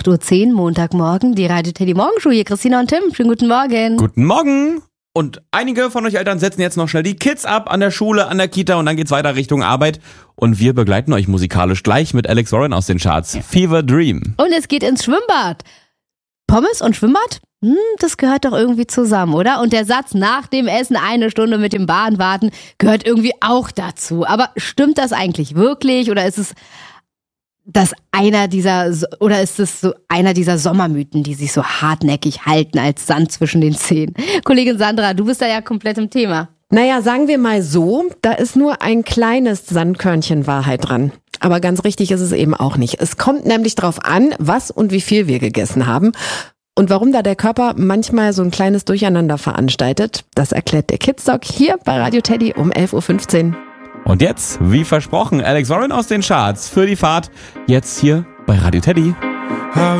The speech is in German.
8.10 Uhr, Montagmorgen, die Radio Teddy Morgenshow. Hier Christina und Tim. Schönen guten Morgen. Guten Morgen. Und einige von euch Eltern setzen jetzt noch schnell die Kids ab an der Schule, an der Kita und dann geht's weiter Richtung Arbeit. Und wir begleiten euch musikalisch gleich mit Alex Warren aus den Charts. Fever Dream. Und es geht ins Schwimmbad. Pommes und Schwimmbad? Das gehört doch irgendwie zusammen, oder? Und der Satz, nach dem Essen 1 Stunde mit dem Bahn warten, gehört irgendwie auch dazu. Aber stimmt das eigentlich wirklich? Oder ist es einer dieser Sommermythen, die sich so hartnäckig halten als Sand zwischen den Zähnen? Kollegin Sandra, du bist da ja komplett im Thema. Naja, sagen wir mal so, da ist nur ein kleines Sandkörnchen Wahrheit dran. Aber ganz richtig ist es eben auch nicht. Es kommt nämlich drauf an, was und wie viel wir gegessen haben. Und warum da der Körper manchmal so ein kleines Durcheinander veranstaltet, das erklärt der Kids Doc hier bei Radio Teddy um 11.15 Uhr. Und jetzt, wie versprochen, Alex Warren aus den Charts für die Fahrt. Jetzt hier bei Radio Teddy.